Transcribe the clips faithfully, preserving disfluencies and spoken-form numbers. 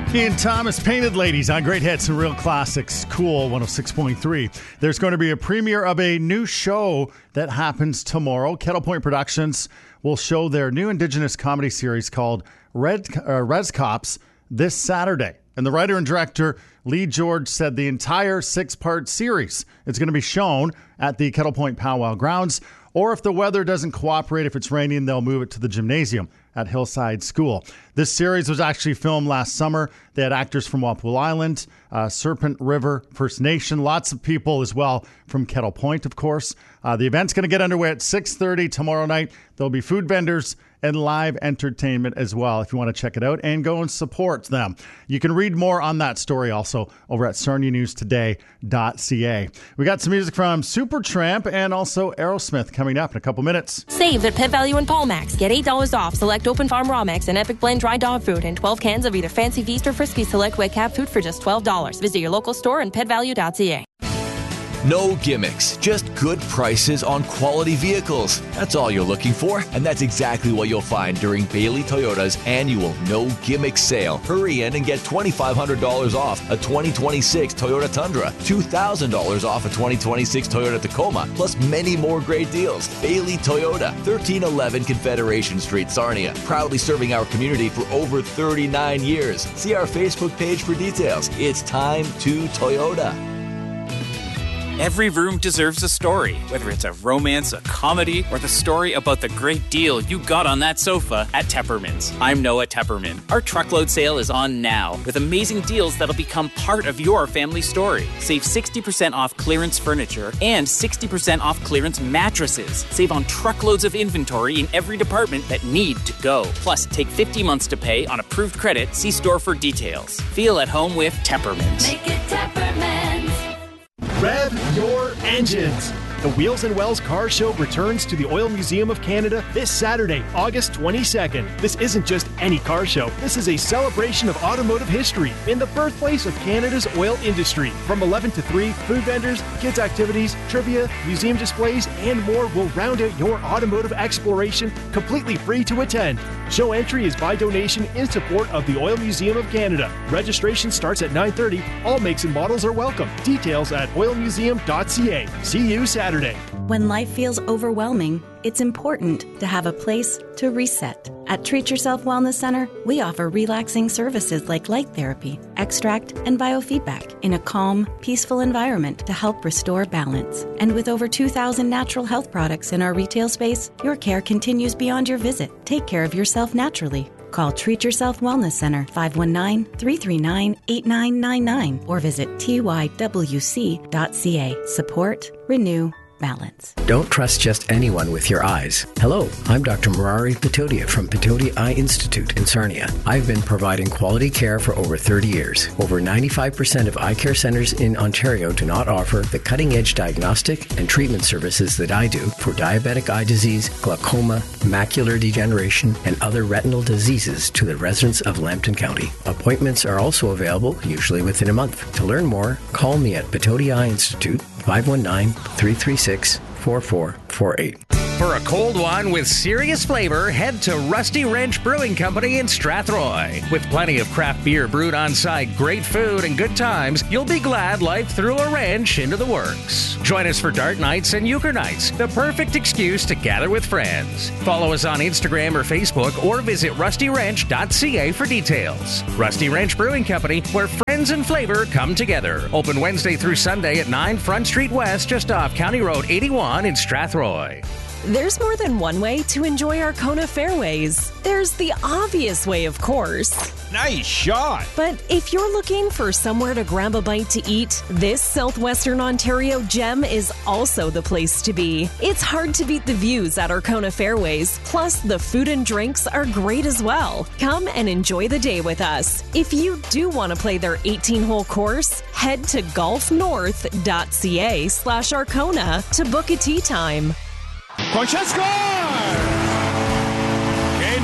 Ian Thomas, Painted Ladies on Great Hits and Real Classics, Cool one oh six point three. There's going to be a premiere of a new show that happens tomorrow. Kettle Point Productions will show their new Indigenous comedy series called Red uh, Res Cops this Saturday. And the writer and director, Lee George, said the entire six-part series is going to be shown at the Kettle Point Powwow grounds. Or if the weather doesn't cooperate, if it's raining, they'll move it to the gymnasium at Hillside School. This series was actually filmed last summer. They had actors from Walpole Island, uh, Serpent River, First Nation, lots of people as well from Kettle Point, of course. Uh, the event's going to get underway at six thirty tomorrow night. There'll be food vendors and live entertainment as well if you want to check it out and go and support them. You can read more on that story also over at sarnia news today dot c a. We got some music from Supertramp and also Aerosmith coming up in a couple minutes. Save at Pet Value and Paulmax. Get eight dollars off select Open Farm Raw Mix and Epic Blend dry dog food and twelve cans of either Fancy Feast or Frisky Select Wet Cat food for just twelve dollars. Visit your local store and pet value dot c a. No gimmicks, just good prices on quality vehicles. That's all you're looking for, and that's exactly what you'll find during Bailey Toyota's annual No Gimmicks sale. Hurry in and get twenty-five hundred dollars off a twenty twenty-six Toyota Tundra, two thousand dollars off a twenty twenty-six Toyota Tacoma, plus many more great deals. Bailey Toyota, thirteen eleven Confederation Street, Sarnia. Proudly serving our community for over thirty-nine years. See our Facebook page for details. It's time to Toyota. Every room deserves a story, whether it's a romance, a comedy, or the story about the great deal you got on that sofa at Tepperman's. I'm Noah Tepperman. Our truckload sale is on now with amazing deals that'll become part of your family story. Save sixty percent off clearance furniture and sixty percent off clearance mattresses. Save on truckloads of inventory in every department that need to go. Plus, take fifty months to pay on approved credit. See store for details. Feel at home with Tepperman's. Make it Tepperman's. Rev your engines! The Wheels and Wells Car Show returns to the Oil Museum of Canada this Saturday, August twenty-second. This isn't just any car show. This is a celebration of automotive history in the birthplace of Canada's oil industry. From eleven to three, food vendors, kids' activities, trivia, museum displays, and more will round out your automotive exploration, completely free to attend. Show entry is by donation in support of the Oil Museum of Canada. Registration starts at nine thirty. All makes and models are welcome. Details at oil museum dot c a. See you Saturday. When life feels overwhelming, it's important to have a place to reset. At Treat Yourself Wellness Center, we offer relaxing services like light therapy, extract, and biofeedback in a calm, peaceful environment to help restore balance. And with over two thousand natural health products in our retail space, your care continues beyond your visit. Take care of yourself naturally. Call Treat Yourself Wellness Center five one nine, three three nine, eight nine nine nine or visit T Y W C dot C A. Support, renew, balance. Don't trust just anyone with your eyes. Hello, I'm Doctor Murari Patodia from Patodia Eye Institute in Sarnia. I've been providing quality care for over thirty years. Over ninety-five percent of eye care centers in Ontario do not offer the cutting-edge diagnostic and treatment services that I do for diabetic eye disease, glaucoma, macular degeneration, and other retinal diseases to the residents of Lambton County. Appointments are also available, usually within a month. To learn more, call me at Patodia Eye Institute, five one nine, three three six, four four four eight. For a cold one with serious flavor, head to Rusty Wrench Brewing Company in Strathroy. With plenty of craft beer brewed on site, great food, and good times, you'll be glad life threw a wrench into the works. Join us for dart nights and euchre nights, the perfect excuse to gather with friends. Follow us on Instagram or Facebook or visit rusty wrench dot c a for details. Rusty Wrench Brewing Company, where friends and flavor come together. Open Wednesday through Sunday at nine Front Street West, just off County Road eighty-one in Strathroy. There's more than one way to enjoy Arkona Fairways. There's the obvious way, of course. Nice shot! But if you're looking for somewhere to grab a bite to eat, this Southwestern Ontario gem is also the place to be. It's hard to beat the views at Arkona Fairways, plus the food and drinks are great as well. Come and enjoy the day with us. If you do want to play their eighteen-hole course, head to golf north dot c a slash Arkona to book a tee time. Concha score! Okay,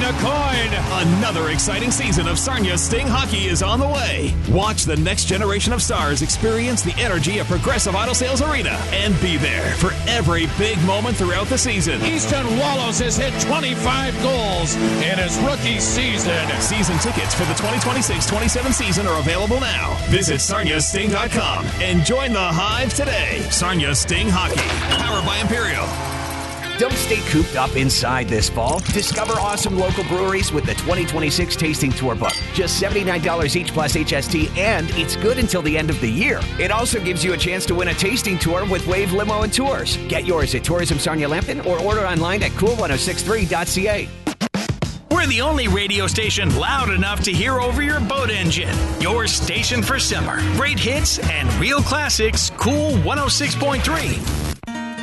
a coin. Another exciting season of Sarnia Sting Hockey is on the way. Watch the next generation of stars experience the energy of Progressive Auto Sales Arena and be there for every big moment throughout the season. Easton Wallows has hit twenty-five goals in his rookie season. Season tickets for the twenty twenty-six twenty-seven season are available now. Visit Sarnia Sting dot com and join the Hive today. Sarnia Sting Hockey, powered by Imperial. Don't stay cooped up inside this fall. Discover awesome local breweries with the twenty twenty-six Tasting Tour Book. Just seventy-nine dollars each plus H S T, and it's good until the end of the year. It also gives you a chance to win a tasting tour with Wave Limo and Tours. Get yours at Tourism Sarnia Lambton or order online at cool ten sixty-three dot c a. We're the only radio station loud enough to hear over your boat engine. Your station for summer. Great hits and real classics, Cool one oh six point three.